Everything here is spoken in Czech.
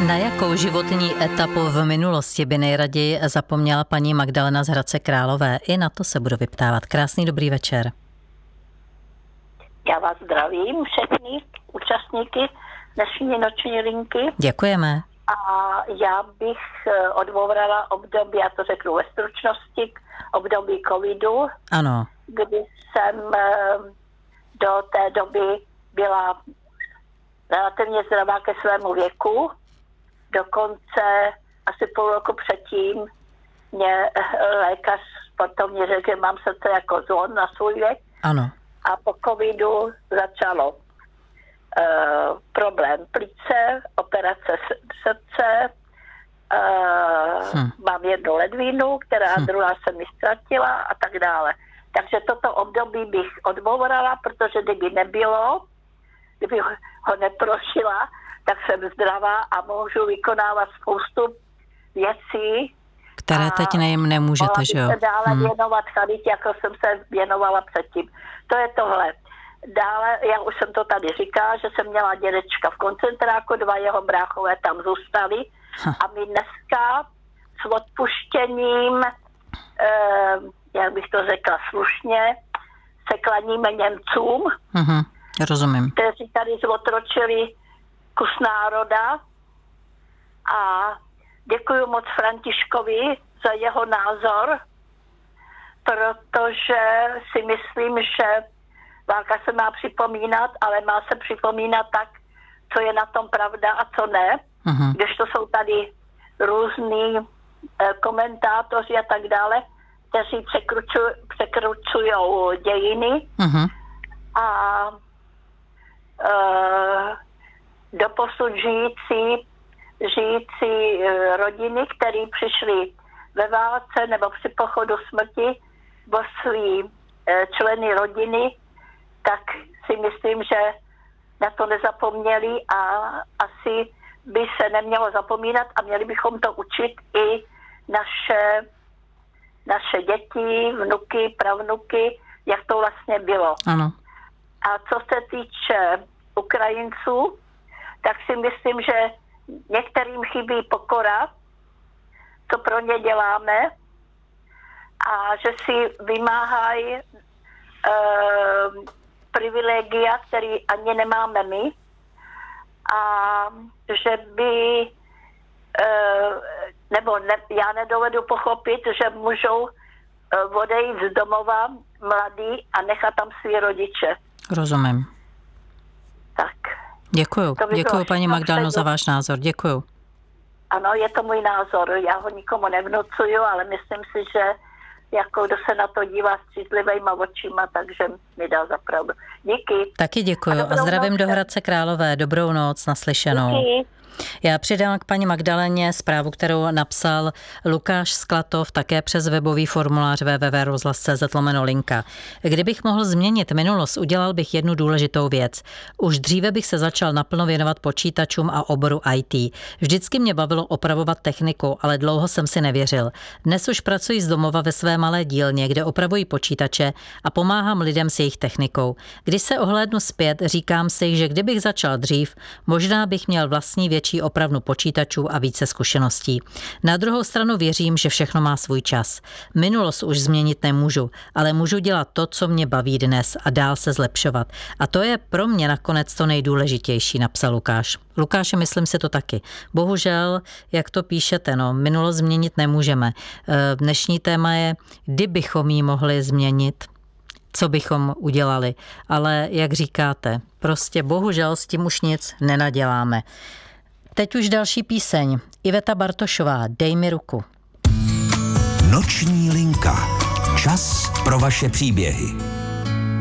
Na jakou životní etapu v minulosti by nejraději zapomněla paní Magdalena z Hradce Králové? I na to se budu vyptávat. Krásný dobrý večer. Já vás zdravím, všechny účastníky dnešní noční linky. Děkujeme. A já bych odbourala období, já to řeknu ve stručnosti, období covidu. Ano. Kdy jsem do té doby byla relativně zdravá ke svému věku. Dokonce asi půl roku předtím mě lékař sportovně řekl, že mám srdce jako zvon na svůj věk. Ano. A po covidu začalo problém plíce, operace srdce, mám jednu ledvinu, která druhá se mi ztratila a tak dále. Takže toto období bych odbourala, protože kdyby nebylo, kdyby ho neprošila, tak jsem zdravá a můžu vykonávat spoustu věcí. Které teď nemůžete, že jo? Se dále věnovat charitě, jako jsem se věnovala předtím. To je tohle. Dále, já už jsem to tady říkala, že jsem měla dědečka v koncentráku, 2 jeho bráchové tam zůstali. A my dneska s odpuštěním, jak bych to řekla slušně, se klaníme Němcům, rozumím, kteří tady zotročili kus národa. A děkuji moc Františkovi za jeho názor, protože si myslím, že válka se má připomínat, ale má se připomínat tak, co je na tom pravda a co ne. Když to jsou tady různý komentátoři a tak dále, kteří překrucují dějiny a doposud žijící rodiny, které přišly ve válce nebo při pochodu smrti o svý členy rodiny, tak si myslím, že na to nezapomněli a asi by se nemělo zapomínat a měli bychom to učit i naše děti, vnuky, pravnuky, jak to vlastně bylo. Ano. A co se týče Ukrajinců, tak si myslím, že některým chybí pokora, co pro ně děláme, a že si vymáhají privilegia, které ani nemáme my, a že by já nedovedu pochopit, že můžou odejít z domova mladí a nechat tam svý rodiče. Rozumím. Tak. Děkuju paní Magdaleno za váš názor. Děkuju. Ano, je to můj názor. Já ho nikomu nevnucuju, ale myslím si, že jako kdo se na to dívá střízlivejma očima, takže mi dá za pravdu. Díky. Taky děkuju a zdravím do Hradce Králové. Dobrou noc, naslyšenou. Díky. Já přidám k paní Magdaleně zprávu, kterou napsal Lukáš Sklatov také přes webový formulář www.rozhlas.cz/linka. Kdybych mohl změnit minulost, udělal bych jednu důležitou věc. Už dříve bych se začal naplno věnovat počítačům a oboru IT. Vždycky mě bavilo opravovat techniku, ale dlouho jsem si nevěřil. Dnes už pracuji z domova ve své malé dílně, kde opravuji počítače a pomáhám lidem s jejich technikou. Když se ohlédnu zpět, říkám si, že kdybych začal dřív, možná bych měl vlastní větší opravnu počítačů a více zkušeností. Na druhou stranu věřím, že všechno má svůj čas. Minulost už změnit nemůžu, ale můžu dělat to, co mě baví dnes a dál se zlepšovat. A to je pro mě nakonec to nejdůležitější, napsal Lukáš. Lukáši, myslím si to taky. Bohužel, jak to píšete, minulost změnit nemůžeme. Dnešní téma je, kdybychom ji mohli změnit, co bychom udělali. Ale jak říkáte, prostě bohužel s tím už nic nenaděláme. Teď už další píseň. Iveta Bartošová, Dej mi ruku. Noční linka. Čas pro vaše příběhy.